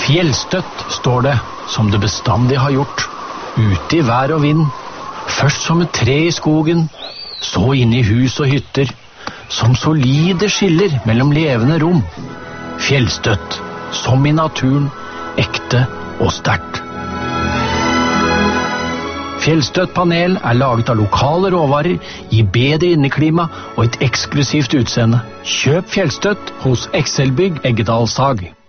Fjellstøtt står det, som det bestandig har gjort, ute i vær og vind, først som et tre i skogen, så inne i hus og hytter, som solide skiller mellom levende rom. Fjellstøtt, som i naturen, ekte og sterkt. Fjellstøtt panel er laget av lokale råvarer, gir bedre inneklima og et eksklusivt utseende. Kjøp Fjellstøtt hos Excelbygg Eggedalshag.